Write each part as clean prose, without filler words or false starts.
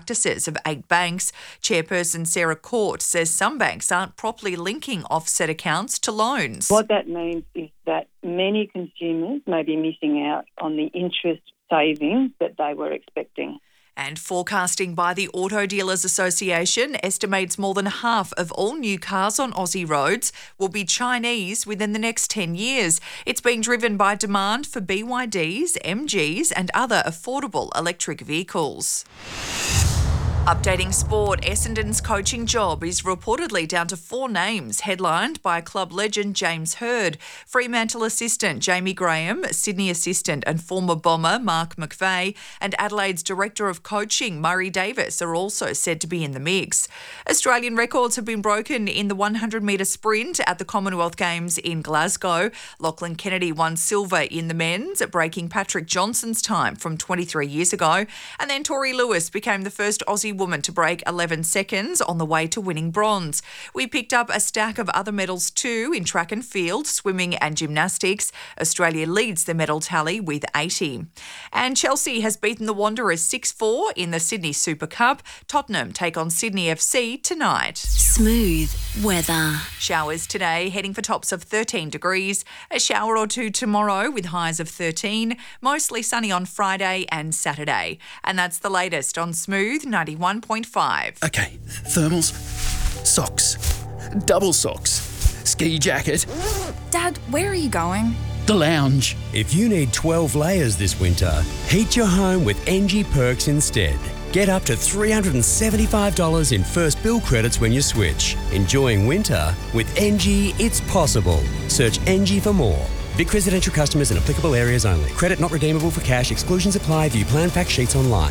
practices of 8 banks. Chairperson Sarah Court says some banks aren't properly linking offset accounts to loans. What that means is that many consumers may be missing out on the interest savings that they were expecting. And forecasting by the Auto Dealers Association estimates more than half of all new cars on Aussie roads will be Chinese within the next 10 years. It's being driven by demand for BYDs, MGs and other affordable electric vehicles. Updating sport, Essendon's coaching job is reportedly down to 4 names, headlined by club legend James Hird, Fremantle assistant Jamie Graham, Sydney assistant and former Bomber Mark McVeigh, and Adelaide's director of coaching Murray Davis are also said to be in the mix. Australian records have been broken in the 100-metre sprint at the Commonwealth Games in Glasgow. Lachlan Kennedy won silver in the men's, breaking Patrick Johnson's time from 23 years ago. And then Tori Lewis became the first Aussie woman to break 11 seconds on the way to winning bronze. We picked up a stack of other medals too in track and field, swimming and gymnastics. Australia leads the medal tally with 80. And Chelsea has beaten the Wanderers 6-4 in the Sydney Super Cup. Tottenham take on Sydney FC tonight. Smooth weather. Showers today, heading for tops of 13 degrees. A shower or two tomorrow with highs of 13. Mostly sunny on Friday and Saturday. And that's the latest on Smooth 91.5. Okay, thermals, socks, double socks, ski jacket. Dad, where are you going? The lounge. If you need 12 layers this winter, heat your home with NG Perks instead. Get up to $375 in first bill credits when you switch. Enjoying winter with NG, it's possible. Search NG for more. Vic residential customers in applicable areas only. Credit not redeemable for cash. Exclusions apply. View plan fact sheets online.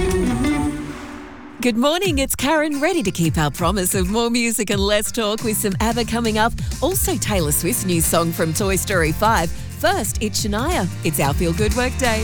Good morning, it's Karen, ready to keep our promise of more music and less talk with some ABBA coming up. Also Taylor Swift's new song from Toy Story 5. First, it's Shania. It's our Feel Good Work Day.